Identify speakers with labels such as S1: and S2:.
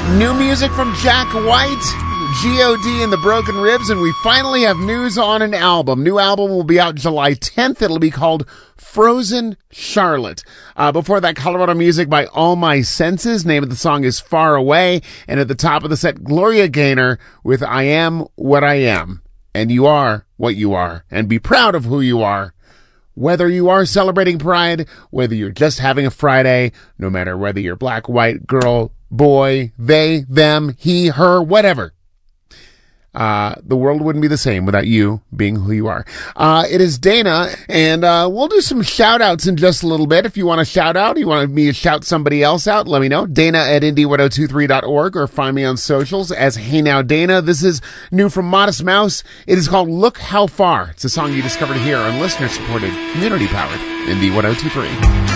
S1: New music from Jack White, G.O.D. and the Broken Ribs, and we finally have news on an album. New album will be out July 10th. It'll be called Frozen Charlotte. Before that, Colorado music by All My Senses. Name of the song is Far Away. And at the top of the set, Gloria Gaynor with I Am What I Am. And you are what you are. And be proud of who you are. Whether you are celebrating Pride, whether you're just having a Friday, no matter whether you're black, white, girl, boy, they, them, he, her, whatever. The world wouldn't be the same without you being who you are. It is Dana, and we'll do some shout-outs in just a little bit. If you want a shout-out, you want me to shout somebody else out, let me know. Dana at indie1023.org, or find me on socials as Hey Now Dana. This is new from Modest Mouse. It is called Look How Far. It's a song you discovered here on listener-supported, community-powered Indie 1023.